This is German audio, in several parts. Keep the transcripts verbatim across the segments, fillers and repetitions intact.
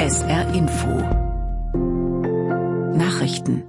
S R Info Nachrichten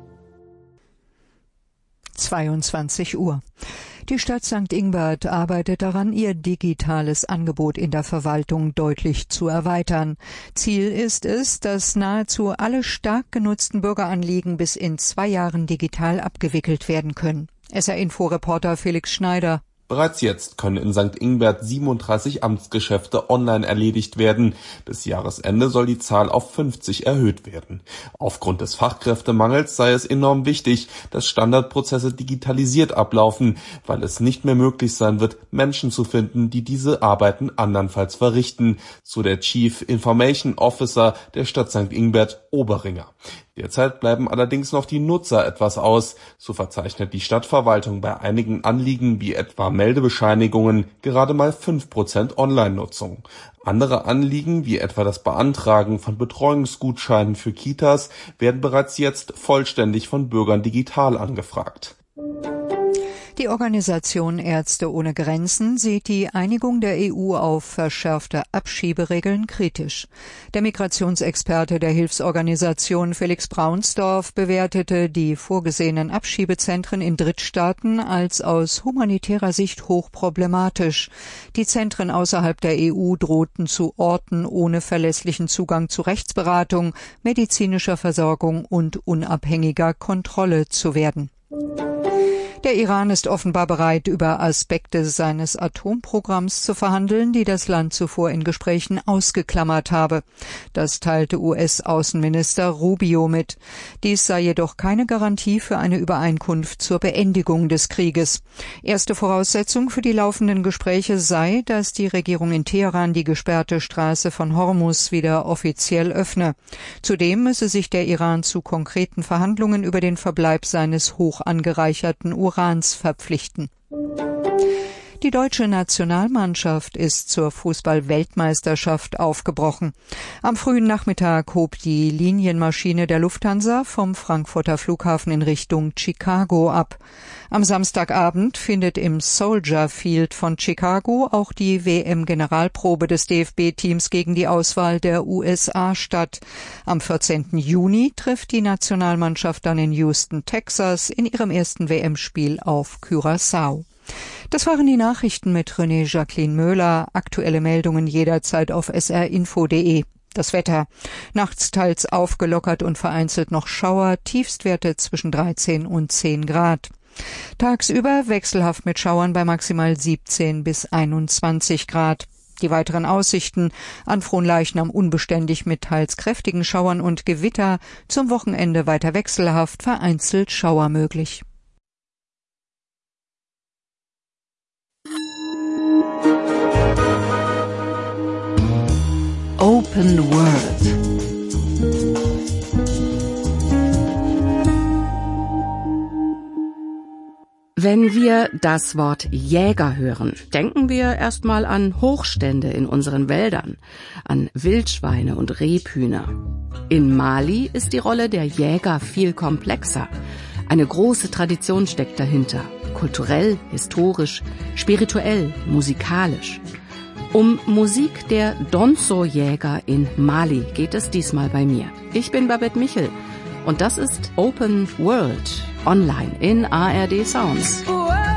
zweiundzwanzig Uhr. Die Stadt Sankt Ingbert arbeitet daran, ihr digitales Angebot in der Verwaltung deutlich zu erweitern. Ziel ist es, dass nahezu alle stark genutzten Bürgeranliegen bis in zwei Jahren digital abgewickelt werden können. S R-Info-Reporter Felix Schneider. Bereits jetzt können in Sankt Ingbert siebenunddreißig Amtsgeschäfte online erledigt werden. Bis Jahresende soll die Zahl auf fünfzig erhöht werden. Aufgrund des Fachkräftemangels sei es enorm wichtig, dass Standardprozesse digitalisiert ablaufen, weil es nicht mehr möglich sein wird, Menschen zu finden, die diese Arbeiten andernfalls verrichten, so der Chief Information Officer der Stadt Sankt Ingbert, Oberringer. Derzeit bleiben allerdings noch die Nutzer etwas aus. So verzeichnet die Stadtverwaltung bei einigen Anliegen wie etwa Meldebescheinigungen gerade mal fünf Prozent Online-Nutzung. Andere Anliegen wie etwa das Beantragen von Betreuungsgutscheinen für Kitas werden bereits jetzt vollständig von Bürgern digital angefragt. Die Organisation Ärzte ohne Grenzen sieht die Einigung der E U auf verschärfte Abschieberegeln kritisch. Der Migrationsexperte der Hilfsorganisation Felix Braunsdorf bewertete die vorgesehenen Abschiebezentren in Drittstaaten als aus humanitärer Sicht hochproblematisch. Die Zentren außerhalb der E U drohten zu Orten ohne verlässlichen Zugang zu Rechtsberatung, medizinischer Versorgung und unabhängiger Kontrolle zu werden. Der Iran ist offenbar bereit, über Aspekte seines Atomprogramms zu verhandeln, die das Land zuvor in Gesprächen ausgeklammert habe. Das teilte U S-Außenminister Rubio mit. Dies sei jedoch keine Garantie für eine Übereinkunft zur Beendigung des Krieges. Erste Voraussetzung für die laufenden Gespräche sei, dass die Regierung in Teheran die gesperrte Straße von Hormuz wieder offiziell öffne. Zudem müsse sich der Iran zu konkreten Verhandlungen über den Verbleib seines hoch angereicherten Urans verpflichten. Die deutsche Nationalmannschaft ist zur Fußball-Weltmeisterschaft aufgebrochen. Am frühen Nachmittag hob die Linienmaschine der Lufthansa vom Frankfurter Flughafen in Richtung Chicago ab. Am Samstagabend findet im Soldier Field von Chicago auch die W M-Generalprobe des D F B-Teams gegen die Auswahl der U S A statt. Am vierzehnten Juni trifft die Nationalmannschaft dann in Houston, Texas, in ihrem ersten W M-Spiel auf Curaçao. Das waren die Nachrichten mit René Jacqueline Möhler. Aktuelle Meldungen jederzeit auf s r info punkt d e. Das Wetter. Nachts teils aufgelockert und vereinzelt noch Schauer, Tiefstwerte zwischen dreizehn und zehn Grad. Tagsüber wechselhaft mit Schauern bei maximal siebzehn bis einundzwanzig Grad. Die weiteren Aussichten: an Fronleichnam unbeständig mit teils kräftigen Schauern und Gewitter, zum Wochenende weiter wechselhaft, vereinzelt Schauer möglich. Open World. Wenn wir das Wort Jäger hören, denken wir erstmal an Hochstände in unseren Wäldern, an Wildschweine und Rebhühner. In Mali ist die Rolle der Jäger viel komplexer. Eine große Tradition steckt dahinter, kulturell, historisch, spirituell, musikalisch. Um Musik der Donso-Jäger in Mali geht es diesmal bei mir. Ich bin Babette Michel und das ist Open World, online in A R D Sounds.